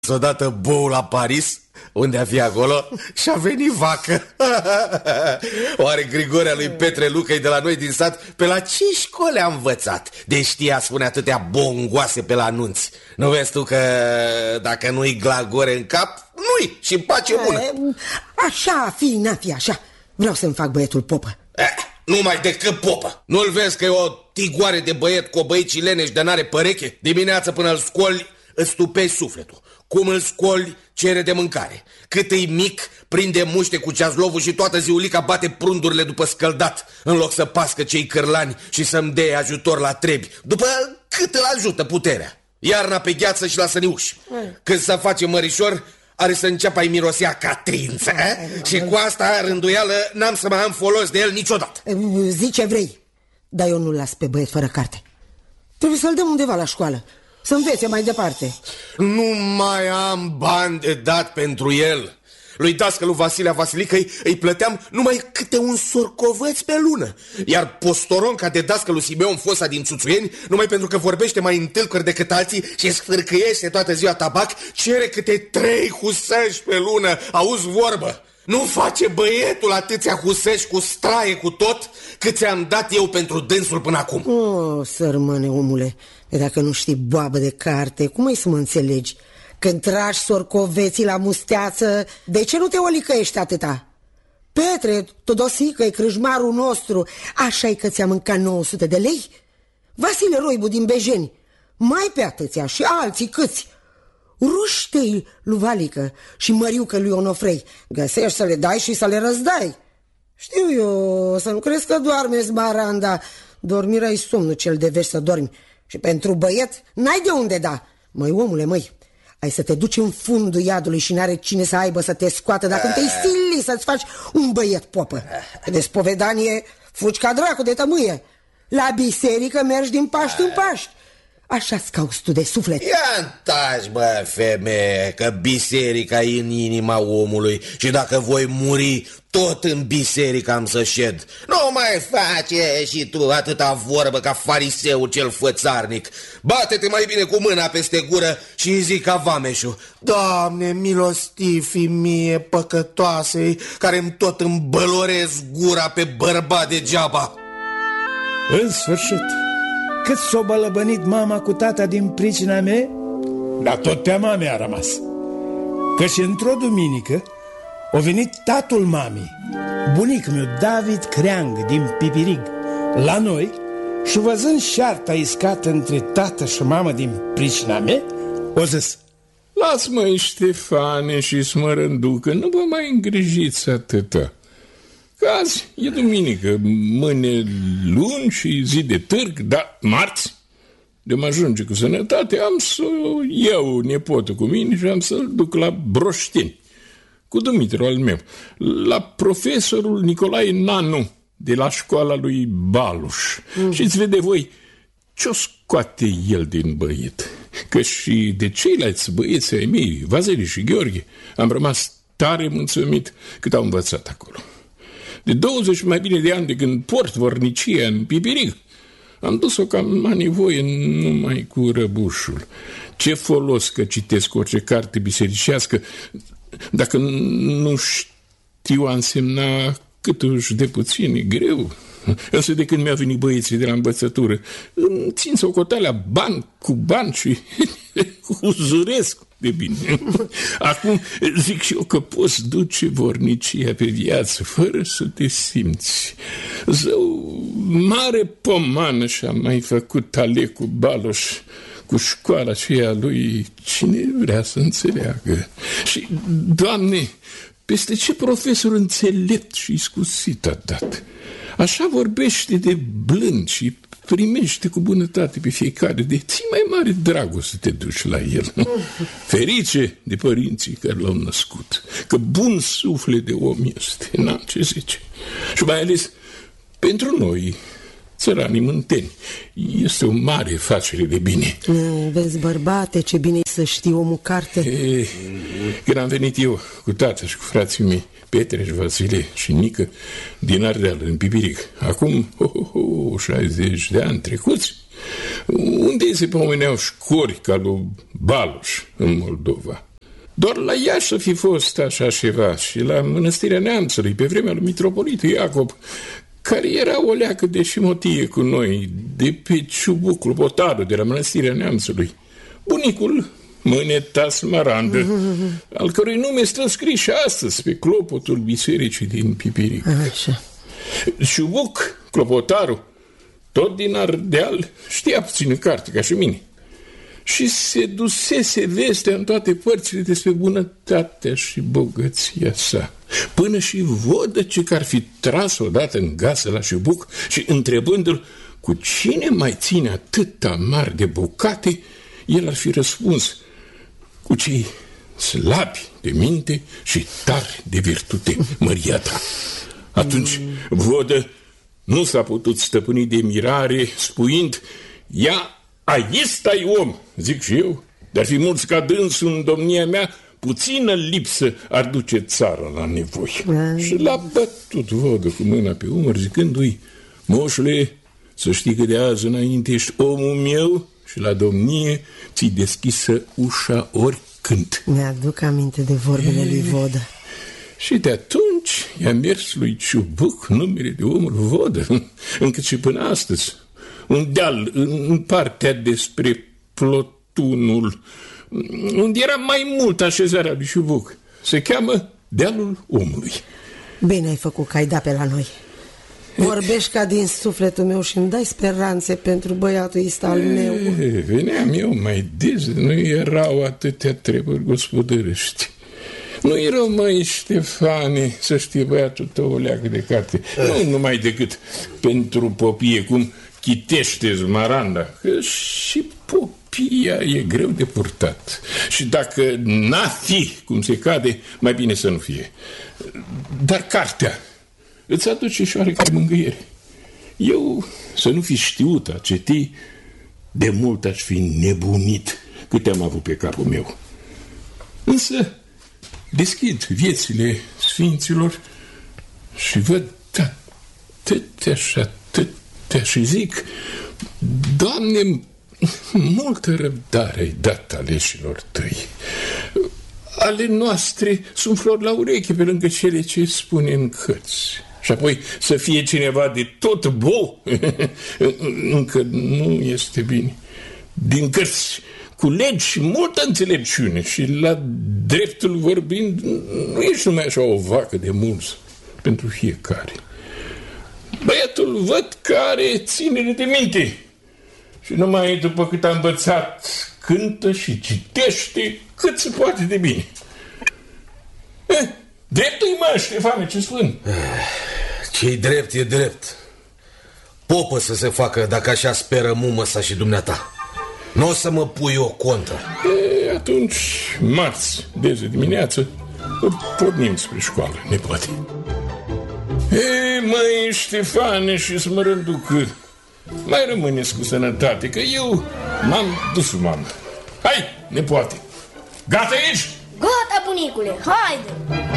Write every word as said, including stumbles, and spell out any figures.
odată bou la Paris, unde a fi acolo, și a venit vacă. Oare Grigorea lui Petre Lucă de la noi din sat, pe la ce școli a învățat? De știa spune atâtea bongoase pe la anunți. Nu vezi tu că dacă nu-i glagore în cap, nu-i și pace bună. Așa fi, n-a fi așa. Vreau să-mi fac băietul popă. eh, Numai decât popă. Nu-l vezi că e o tigoare de băiet cu o băici leneși de n-are păreche? Dimineața până îl scoli, îți tupezi sufletul. Cum îl scoli, cere de mâncare. Cât îi mic, prinde muște cu ceazlovul și toată ziulica bate prundurile după scăldat, în loc să pască cei cârlani și să-mi dea ajutor la trebi, după cât îl ajută puterea. Iarna pe gheață și la săniuși. Când se face mărișor, are să înceapă a-i mirosea catrință. Și cu asta, rânduială, n-am să mai am folos de el niciodată. Zici ce vrei, dar eu nu-l las pe băiet fără carte. Trebuie să-l dăm undeva la școală, să învețe mai departe. Nu mai am bani de dat pentru el. Lui dascălul Vasilea Vasilică îi, îi plăteam numai câte un sorcovăț pe lună. Iar postoronca de dascălul Simeon Fosa din Țuțuieni, numai pentru că vorbește mai întâlcuri decât alții și sfârcăiește toată ziua tabac, cere câte trei husăși pe lună. Auzi vorbă? Nu face băietul atâția husăși cu straie cu tot cât ți-am dat eu pentru dânsul până acum. O, sărmâne, omule, dacă nu știi boabă de carte, cum ai să mă înțelegi? Când tragi sorcoveții la musteață, de ce nu te olicăiești atâta? Petre, Todosică, e crâșmarul nostru, așa-i că ți-a mâncat nouă sute de lei? Vasile Roibu din Bejeni, mai pe atâția și alții câți? Ruștei lui Valică și Măriucă lui Onofrei, găsești să le dai și să le răzdai. Știu eu, să nu crezi că doarme zbaranda, dormirea-i somnul cel de veci să dormi. Și pentru băiet n-ai de unde da. Măi, omule, măi, ai să te duci în fundul iadului și n-are cine să aibă să te scoată dacă nu te-ai stili să-ți faci un băiet popă. De spovedanie fugi ca dracu de tămâie. La biserică mergi din Paști în Paști. Așa-ți cauți tu de suflet. Ia-mi taci, bă, femeie, că biserica e în inima omului și dacă voi muri, tot în biserică am să șed. Nu mai face și tu atâta vorbă ca fariseul cel fățarnic. Bate-te mai bine cu mâna peste gură și zic ca vameșul: Doamne, milostivi mie păcătoasei, care-mi tot îmbălorez gura pe bărbat degeaba. În sfârșit, cât s-o bălăbănit mama cu tata din pricina mea, dar tot pe mame a rămas. Că și într-o duminică a venit tatul mamei, bunicul meu David Creang din Pipirig, la noi și văzând șarta iscată între tată și mamă din pricina mea, o zis: Las, măi, Ștefane și Smărânducă, nu vă mai îngrijiți atâta. Că azi e duminică, mâine luni și zi de târg, dar marți, de mă ajunge cu sănătate, am să iau nepotul cu mine și am să-l duc la Broșteni, cu Dumitru al meu, la profesorul Nicolae Nanu, de la școala lui Baluș. Mm. Și-ți vede voi ce-o scoate el din băiet. Că și de ceilalți băieți ai mei, Vasile și Gheorghe, am rămas tare mulțumit cât au învățat acolo. De douăzeci mai bine de ani de când port vornicia în Pipirig, am dus-o cam la nevoie numai cu răbușul. Ce folos că citesc orice carte bisericească dacă nu știu a însemna câtuși de puțin, e greu. Însă de când mi-au venit băieții de la învățătură, îmi țin socotealea ban cu ban și uzuresc de bine. Acum zic și eu că poți duce vornicia pe viață fără să te simți. Zău, mare pomană și-a mai făcut Alecu Baluș cu școala aceea lui, cine vrea să înțeleagă. Și, Doamne, peste ce profesor înțelept și iscusit a dat. Așa vorbește de blând și primește cu bunătate pe fiecare, de ții mai mare dragul să te duci la el. Ferice de părinții care l-au născut, că bun suflet de om este, n-am ce zice. Și mai ales pentru noi, țăranii mânteni, este o mare facere de bine. Vezi, bărbate, ce bine să știi omul carte. E, când am venit eu cu tata și cu frații mei, Petre și Vasile și Nică, din Ardeal, în Pipirig, acum oh, oh, oh, șaizeci de ani trecuți, unde se pomeneau școli ca lui Baluș în Moldova. Doar la Iași să fi fost așa ceva și la Mănăstirea Neamțului, pe vremea lui mitropolitul Iacob, care era o leacă de șimotie cu noi, de pe Ciubuc Clopotarul de la Mănăstirea Neamțului, bunicul Mâneta Smarandă, al cărui nume stă scris și astăzi pe clopotul bisericii din Pipiric. Așa. Ciubuc Clopotarul, tot din Ardeal, știa puțină carte, ca și mine. Și se dusese vestea în toate părțile despre bunătatea și bogăția sa. Până și vodă ce că ar fi tras odată în gasă la Ciubuc și întrebându-l cu cine mai ține atâta mari de bucate, el ar fi răspuns cu cei slabi de minte și tari de virtute, măria ta. Atunci vodă nu s-a putut stăpâni de mirare, spuind, ia aici stai om, zic și eu, dar fi mulți ca dânsul în domnia mea, puțină lipsă ar duce țara la nevoi. Și l-a bătut vodă cu mâna pe umăr, zicându-i, moșule, să știi că de azi înainte ești omul meu și la domnie ți-i deschisă ușa oricând. Mi-aduc aminte de vorbele lui Vodă. Și de atunci i-a mers lui Ciubuc numele de omul Vodă, încât și până astăzi un deal în partea despre Plotunul, unde era mai mult așezarea lui Ciubuc, se cheamă Dealul Omului. Bine ai făcut că ai dat pe la noi. Vorbești ca din sufletul meu și îmi dai speranțe pentru băiatul ăsta al meu. E, veneam eu mai des, nu erau atâtea treburi gospodărești. Nu erau, mai Ștefane, să știe băiatul tău o leagă de carte. Nu numai decât pentru popie, cum chitește Zmaranda, că și popia e greu de purtat. Și dacă n-a fi cum se cade, mai bine să nu fie. Dar cartea îți aduce și oarecare mângâiere. Eu, să nu fi știut a citi, de mult aș fi nebunit câte am avut pe capul meu. Însă deschid viețile sfinților și văd atâtea și atâtea și zic, Doamne, multă răbdare ai dat aleșilor tăi. Ale noastre sunt flori la ureche pe lângă cele ce spune în cărți. Și apoi să fie cineva de tot bou, încă nu este bine. Din cărți cu legi și multă înțelepciune și la dreptul vorbind nu ești numai așa o vacă de mulți pentru fiecare. Băiatul văd că are ținere de minte și numai după cât a învățat cântă și citește cât se poate de bine. Eh, dreptul-i mă, Ștefane, ce spun? Ce-i drept e drept. Popă să se facă dacă așa speră mumăsa și dumneata. Nu o să mă pui o contra. E, atunci, marți, de zi dimineață, pornim spre școală, nepoate. E, măi, Ștefane și Smărânducă, mai rămâneți cu sănătate, că eu m-am dus, mamă. Hai, nepoate, gata ești? Gata, bunicule, haide!